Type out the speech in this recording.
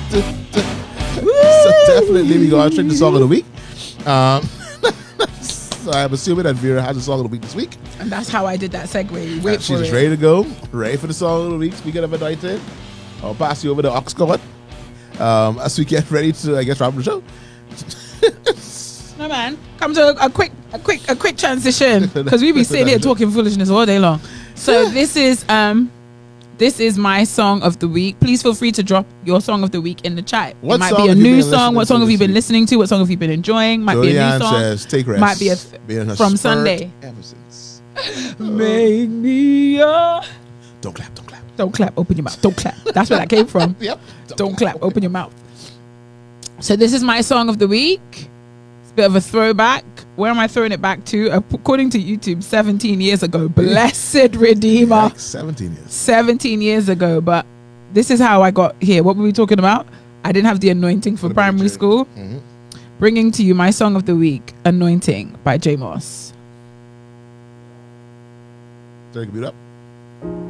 So definitely we go straight to song of the week. So I'm assuming that Vera has a song of the week this week. And that's how I did that segue. Wait for She's it. ready to go. Ready for the song of the week. Speaking of anointed, I'll pass you over to Oxcourt as we get ready to, I guess, wrap up the show. No man, come to a quick transition because we've been sitting here talking foolishness all day long. So this is my song of the week. Please feel free to drop your song of the week in the chat. What it might song be a have you new been song. What listening song to have you this been week? listening to? What song have you been enjoying? Might be a Julianne new song. says, take rest. Might be Been in her from spirit Sunday. ever since. Make me up. Don't clap. Don't clap. Open your mouth. Don't clap. That's where that came from. Yep. Don't clap. Open your mouth. So this is my song of the week. It's a bit of a throwback. Where am I throwing it back to? According to YouTube, 17 years ago. Blessed Redeemer. Like 17 years. 17 years ago. But this is how I got here. What were we talking about? I didn't have the anointing for primary school. Mm-hmm. Bringing to you my song of the week, Anointing by J Moss. Take a beat up.